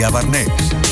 Barnés.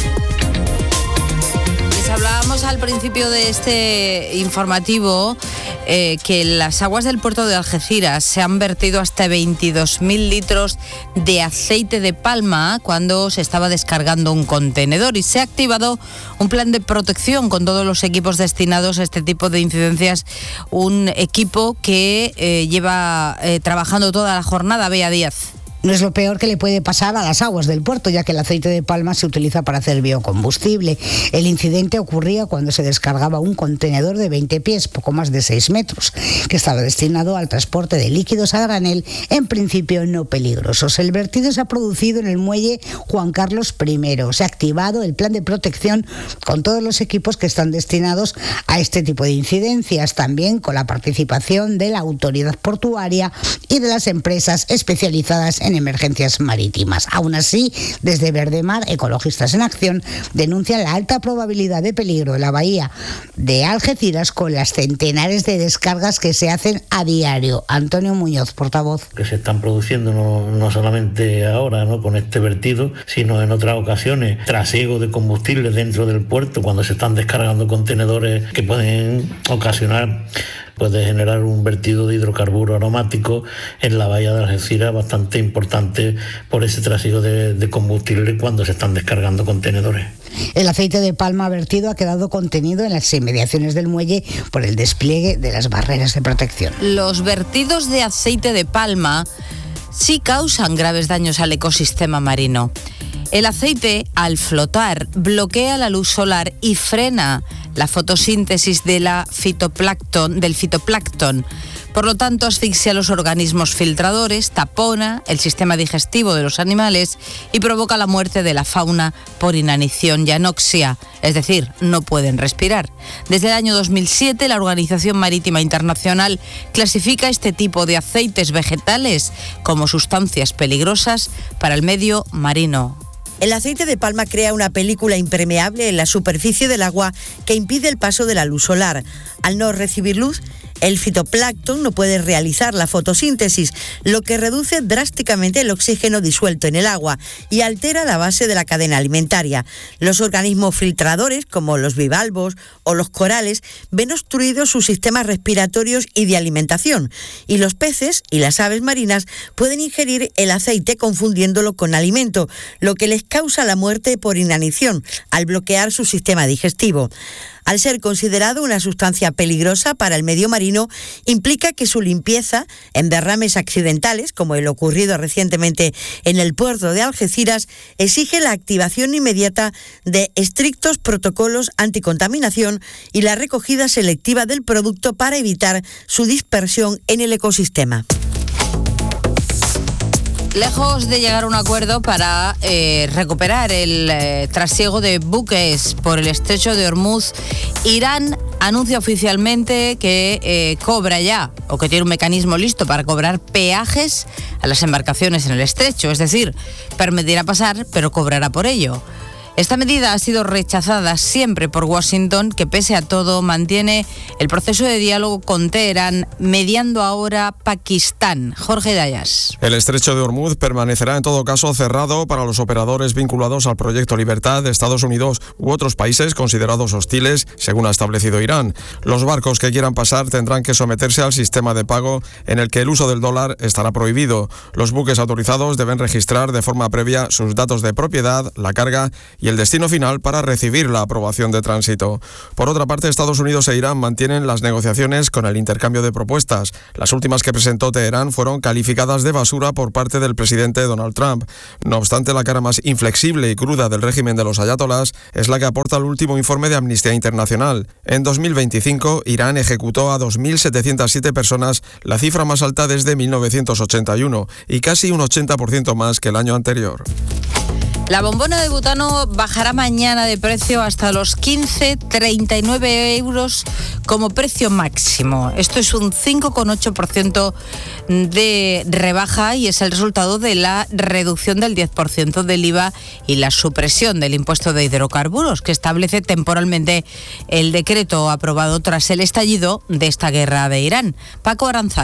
Les hablábamos al principio de este informativo que en las aguas del puerto de Algeciras se han vertido hasta 22.000 litros de aceite de palma cuando se estaba descargando un contenedor, y se ha activado un plan de protección con todos los equipos destinados a este tipo de incidencias. Un equipo que lleva trabajando toda la jornada. Bea Díaz. No es lo peor que le puede pasar a las aguas del puerto, ya que el aceite de palma se utiliza para hacer biocombustible. El incidente ocurría cuando se descargaba un contenedor de 20 pies, poco más de 6 metros, que estaba destinado al transporte de líquidos a granel, en principio no peligrosos. El vertido se ha producido en el muelle Juan Carlos I. Se ha activado el plan de protección con todos los equipos que están destinados a este tipo de incidencias, también con la participación de la autoridad portuaria y de las empresas especializadas en emergencias marítimas. Aún así, desde Verdemar, Ecologistas en Acción denuncian la alta probabilidad de peligro de la bahía de Algeciras con las centenares de descargas que se hacen a diario. Antonio Muñoz, portavoz. Que se están produciendo no solamente ahora, ¿no?, con este vertido, sino en otras ocasiones, trasiego de combustible dentro del puerto, cuando se están descargando contenedores que pueden ocasionar, puede generar un vertido de hidrocarburo aromático en la bahía de Algeciras bastante importante por ese trasiego de combustible cuando se están descargando contenedores. El aceite de palma vertido ha quedado contenido en las inmediaciones del muelle por el despliegue de las barreras de protección. Los vertidos de aceite de palma sí causan graves daños al ecosistema marino. El aceite, al flotar, bloquea la luz solar y frena la fotosíntesis del fitoplancton. Por lo tanto, asfixia a los organismos filtradores, tapona el sistema digestivo de los animales y provoca la muerte de la fauna por inanición y anoxia, es decir, no pueden respirar. Desde el año 2007, la Organización Marítima Internacional clasifica este tipo de aceites vegetales como sustancias peligrosas para el medio marino. El aceite de palma crea una película impermeable en la superficie del agua que impide el paso de la luz solar. Al no recibir luz, el fitoplancton no puede realizar la fotosíntesis, lo que reduce drásticamente el oxígeno disuelto en el agua y altera la base de la cadena alimentaria. Los organismos filtradores, como los bivalvos o los corales, ven obstruidos sus sistemas respiratorios y de alimentación, y los peces y las aves marinas pueden ingerir el aceite confundiéndolo con alimento, lo que les causa la muerte por inanición al bloquear su sistema digestivo. Al ser considerado una sustancia peligrosa para el medio marino, implica que su limpieza en derrames accidentales, como el ocurrido recientemente en el puerto de Algeciras, exige la activación inmediata de estrictos protocolos anticontaminación y la recogida selectiva del producto para evitar su dispersión en el ecosistema. Lejos de llegar a un acuerdo para recuperar el trasiego de buques por el estrecho de Hormuz, Irán anuncia oficialmente que cobra ya, o que tiene un mecanismo listo para cobrar peajes a las embarcaciones en el estrecho. Es decir, permitirá pasar, pero cobrará por ello. Esta medida ha sido rechazada siempre por Washington, que pese a todo mantiene el proceso de diálogo con Teherán, mediando ahora Pakistán. Jorge Dayas. El estrecho de Hormuz permanecerá en todo caso cerrado para los operadores vinculados al proyecto Libertad de Estados Unidos u otros países considerados hostiles, según ha establecido Irán. Los barcos que quieran pasar tendrán que someterse al sistema de pago en el que el uso del dólar estará prohibido. Los buques autorizados deben registrar de forma previa sus datos de propiedad, la carga y el destino final para recibir la aprobación de tránsito. Por otra parte, Estados Unidos e Irán mantienen las negociaciones con el intercambio de propuestas. Las últimas que presentó Teherán fueron calificadas de basura por parte del presidente Donald Trump. No obstante, la cara más inflexible y cruda del régimen de los ayatolás es la que aporta el último informe de Amnistía Internacional. En 2025, Irán ejecutó a 2.707 personas, la cifra más alta desde 1981, y casi un 80% más que el año anterior. La bombona de butano bajará mañana de precio hasta los 15,39 euros como precio máximo. Esto es un 5,8% de rebaja y es el resultado de la reducción del 10% del IVA y la supresión del impuesto de hidrocarburos que establece temporalmente el decreto aprobado tras el estallido de esta guerra de Irán. Paco Aranzana.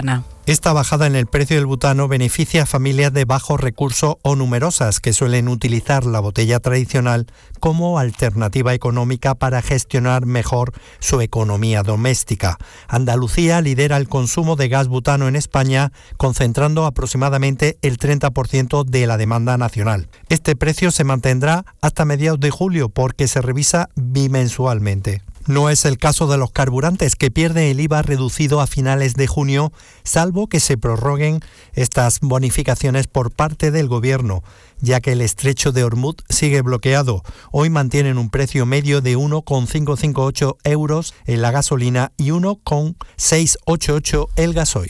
Esta bajada en el precio del butano beneficia a familias de bajos recursos o numerosas que suelen utilizar la botella tradicional como alternativa económica para gestionar mejor su economía doméstica. Andalucía lidera el consumo de gas butano en España, concentrando aproximadamente el 30% de la demanda nacional. Este precio se mantendrá hasta mediados de julio porque se revisa bimensualmente. No es el caso de los carburantes, que pierden el IVA reducido a finales de junio, salvo que se prorroguen estas bonificaciones por parte del Gobierno, ya que el estrecho de Hormuz sigue bloqueado. Hoy mantienen un precio medio de 1,558 euros en la gasolina y 1,688 el gasoil.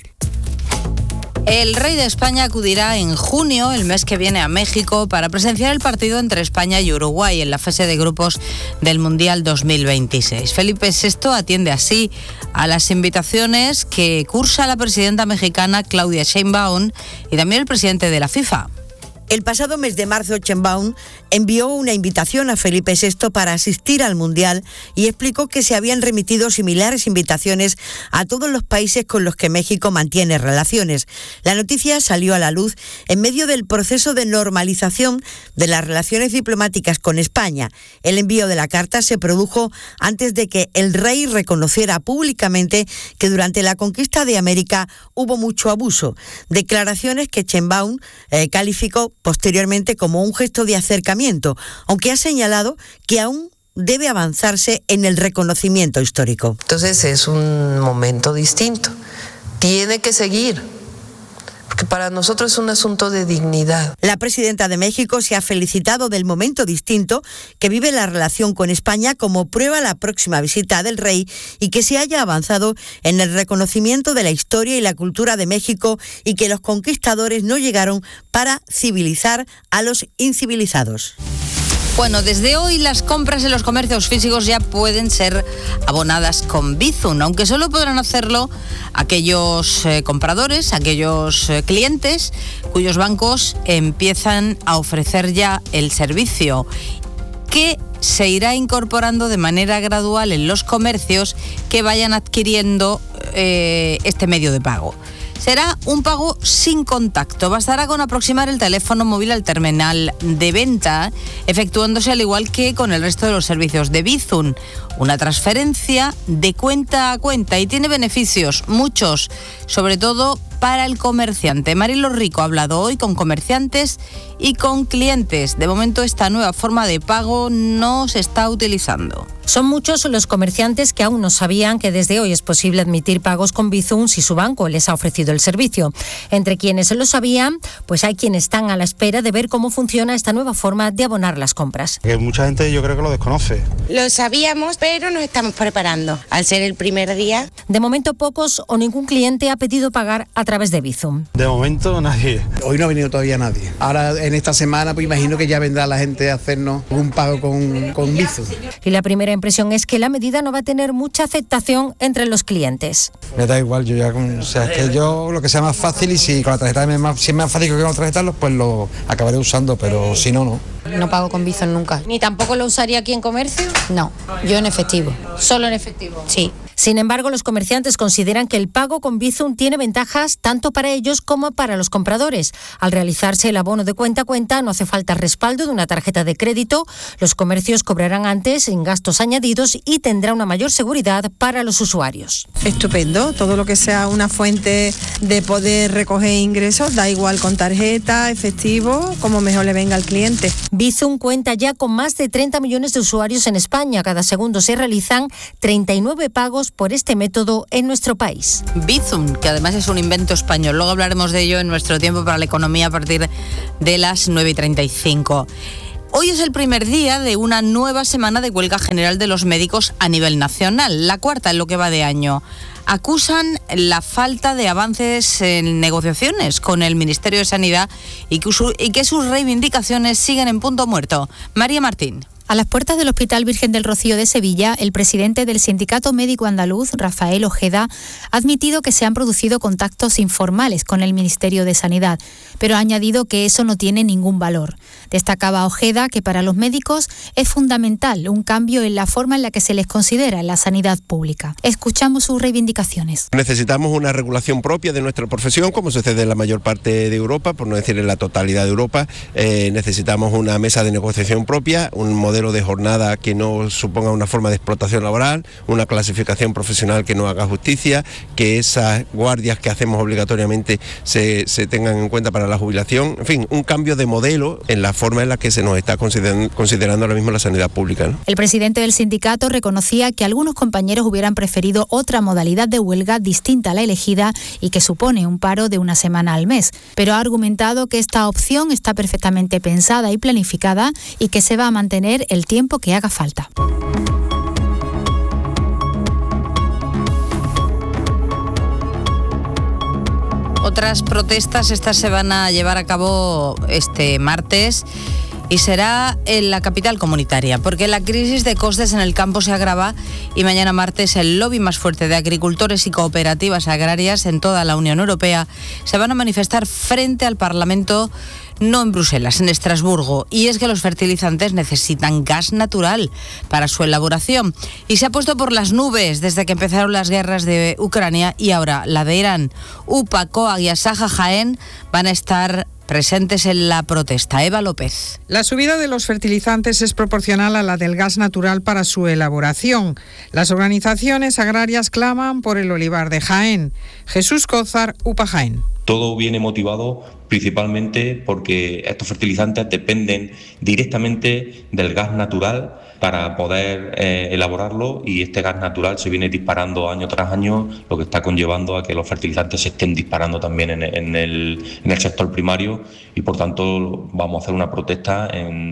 El rey de España acudirá en junio, el mes que viene, a México para presenciar el partido entre España y Uruguay en la fase de grupos del Mundial 2026. Felipe VI atiende así a las invitaciones que cursa la presidenta mexicana Claudia Sheinbaum y también el presidente de la FIFA. El pasado mes de marzo, Sheinbaum envió una invitación a Felipe VI para asistir al Mundial y explicó que se habían remitido similares invitaciones a todos los países con los que México mantiene relaciones. La noticia salió a la luz en medio del proceso de normalización de las relaciones diplomáticas con España. El envío de la carta se produjo antes de que el rey reconociera públicamente que durante la conquista de América hubo mucho abuso. Declaraciones que Sheinbaum calificó posteriormente como un gesto de acercamiento, aunque ha señalado que aún debe avanzarse en el reconocimiento histórico. Entonces es un momento distinto. Tiene que seguir, porque para nosotros es un asunto de dignidad. La presidenta de México se ha felicitado del momento distinto que vive la relación con España como prueba la próxima visita del rey y que se haya avanzado en el reconocimiento de la historia y la cultura de México y que los conquistadores no llegaron para civilizar a los incivilizados. Bueno, desde hoy las compras en los comercios físicos ya pueden ser abonadas con Bizum, aunque solo podrán hacerlo aquellos compradores, aquellos clientes cuyos bancos empiezan a ofrecer ya el servicio, que se irá incorporando de manera gradual en los comercios que vayan adquiriendo este medio de pago. Será un pago sin contacto. Bastará con aproximar el teléfono móvil al terminal de venta, efectuándose al igual que con el resto de los servicios de Bizum. Una transferencia de cuenta a cuenta y tiene beneficios, muchos, sobre todo para el comerciante. Marilo Rico ha hablado hoy con comerciantes y con clientes. De momento esta nueva forma de pago no se está utilizando. Son muchos los comerciantes que aún no sabían que desde hoy es posible admitir pagos con Bizum si su banco les ha ofrecido el servicio. Entre quienes lo sabían, pues hay quienes están a la espera de ver cómo funciona esta nueva forma de abonar las compras. Que mucha gente yo creo que lo desconoce. Lo sabíamos, pero nos estamos preparando. Al ser el primer día. De momento pocos o ningún cliente ha pedido pagar a través de Bizum. De momento nadie. Hoy no ha venido todavía nadie. Ahora en esta semana pues imagino que ya vendrá la gente a hacernos un pago con Bizum. Y la primera impresión es que la medida no va a tener mucha aceptación entre los clientes. Me da igual, yo ya, o sea, es que yo lo que sea más fácil y si con la tarjeta si es más fácil que con la tarjeta, pues lo acabaré usando, pero si no, no. No pago con Bizum nunca. ¿Ni tampoco lo usaría aquí en comercio? No, yo en efectivo. ¿Solo en efectivo? Sí. Sin embargo, los comerciantes consideran que el pago con Bizum tiene ventajas tanto para ellos como para los compradores. Al realizarse el abono de cuenta a cuenta, no hace falta respaldo de una tarjeta de crédito. Los comercios cobrarán antes sin gastos añadidos y tendrá una mayor seguridad para los usuarios. Estupendo, todo lo que sea una fuente de poder recoger ingresos, da igual con tarjeta, efectivo, como mejor le venga al cliente. Bizum cuenta ya con más de 30 millones de usuarios en España. Cada segundo se realizan 39 pagos por este método en nuestro país. Bizum, que además es un invento español. Luego hablaremos de ello en nuestro tiempo para la economía a partir de las 9:35. Hoy es el primer día de una nueva semana de huelga general de los médicos a nivel nacional, la cuarta en lo que va de año. Acusan la falta de avances en negociaciones con el Ministerio de Sanidad y que sus reivindicaciones siguen en punto muerto. María Martín. A las puertas del Hospital Virgen del Rocío de Sevilla, el presidente del Sindicato Médico Andaluz, Rafael Ojeda, ha admitido que se han producido contactos informales con el Ministerio de Sanidad, pero ha añadido que eso no tiene ningún valor. Destacaba Ojeda que para los médicos es fundamental un cambio en la forma en la que se les considera en la sanidad pública. Escuchamos sus reivindicaciones. Necesitamos una regulación propia de nuestra profesión, como sucede en la mayor parte de Europa, por no decir en la totalidad de Europa. Necesitamos una mesa de negociación propia, un modelo de jornada que no suponga una forma de explotación laboral, una clasificación profesional que no haga justicia, que esas guardias que hacemos obligatoriamente se tengan en cuenta para la jubilación, en fin, un cambio de modelo en la forma en la que se nos está considerando ahora mismo la sanidad pública, ¿no? El presidente del sindicato reconocía que algunos compañeros hubieran preferido otra modalidad de huelga distinta a la elegida y que supone un paro de una semana al mes, pero ha argumentado que esta opción está perfectamente pensada y planificada y que se va a mantener el tiempo que haga falta. Otras protestas estas se van a llevar a cabo este martes y será en la capital comunitaria, porque la crisis de costes en el campo se agrava y mañana martes el lobby más fuerte de agricultores y cooperativas agrarias en toda la Unión Europea se van a manifestar frente al Parlamento, no en Bruselas, en Estrasburgo. Y es que los fertilizantes necesitan gas natural para su elaboración. Y se ha puesto por las nubes desde que empezaron las guerras de Ucrania y ahora la de Irán. UPA, COAG y Asaja Jaén van a estar presentes en la protesta. Eva López. La subida de los fertilizantes es proporcional a la del gas natural para su elaboración. Las organizaciones agrarias claman por el olivar de Jaén. Jesús Cózar, UPA Jaén. Todo viene motivado principalmente porque estos fertilizantes dependen directamente del gas natural para poder elaborarlo, y este gas natural se viene disparando año tras año, lo que está conllevando a que los fertilizantes se estén disparando también en el sector primario, y por tanto vamos a hacer una protesta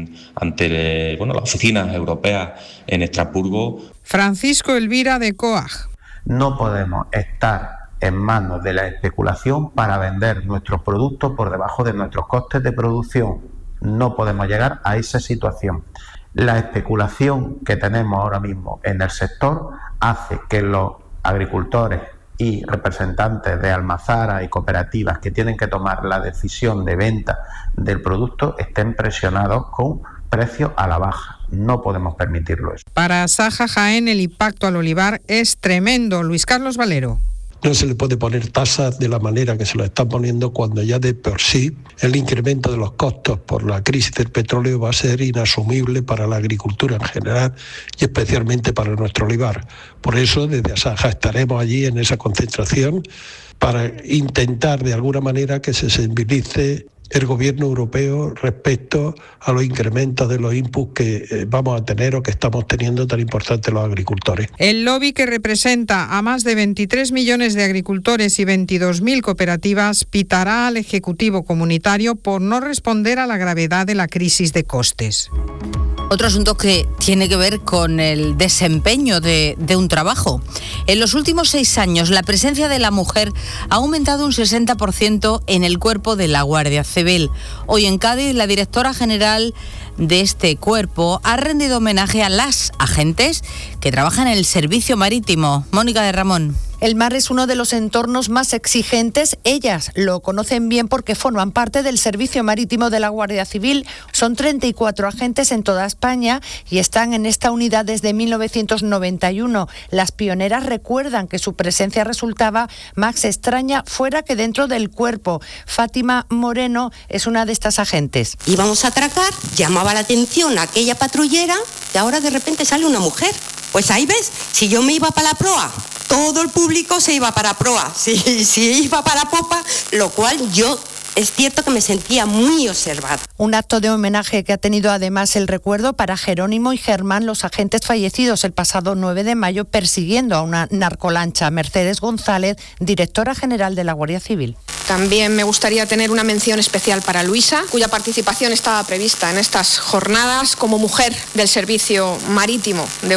ante las oficinas europeas en Estrasburgo. Francisco Elvira, de COAG. No podemos estar en manos de la especulación para vender nuestros productos por debajo de nuestros costes de producción. No podemos llegar a esa situación. La especulación que tenemos ahora mismo en el sector hace que los agricultores y representantes de almazaras y cooperativas que tienen que tomar la decisión de venta del producto estén presionados con precios a la baja. No podemos permitirlo eso. Para Asaja Jaén el impacto al olivar es tremendo. Luis Carlos Valero. No se le puede poner tasas de la manera que se lo están poniendo cuando ya de por sí el incremento de los costos por la crisis del petróleo va a ser inasumible para la agricultura en general y especialmente para nuestro olivar. Por eso desde Asaja estaremos allí en esa concentración para intentar de alguna manera que se sensibilice el gobierno europeo respecto a los incrementos de los inputs que vamos a tener o que estamos teniendo tan importantes los agricultores. El lobby, que representa a más de 23 millones de agricultores y 22.000 cooperativas, pitará al Ejecutivo comunitario por no responder a la gravedad de la crisis de costes. Otro asunto que tiene que ver con el desempeño de un trabajo. En los últimos 6 años, la presencia de la mujer ha aumentado un 60% en el cuerpo de la Guardia Civil. Hoy en Cádiz, la directora general de este cuerpo ha rendido homenaje a las agentes que trabajan en el servicio marítimo. Mónica de Ramón. El mar es uno de los entornos más exigentes. Ellas lo conocen bien porque forman parte del servicio marítimo de la Guardia Civil. Son 34 agentes en toda España y están en esta unidad desde 1991. Las pioneras recuerdan que su presencia resultaba más extraña fuera que dentro del cuerpo. Fátima Moreno es una de estas agentes. Íbamos a atracar, llamaba la atención a aquella patrullera y ahora de repente sale una mujer. Pues ahí ves, si yo me iba para la proa, todo el público se iba para proa, si iba para popa, lo cual yo es cierto que me sentía muy observada. Un acto de homenaje que ha tenido además el recuerdo para Jerónimo y Germán, los agentes fallecidos el pasado 9 de mayo persiguiendo a una narcolancha. Mercedes González, directora general de la Guardia Civil. También me gustaría tener una mención especial para Luisa, cuya participación estaba prevista en estas jornadas como mujer del servicio marítimo de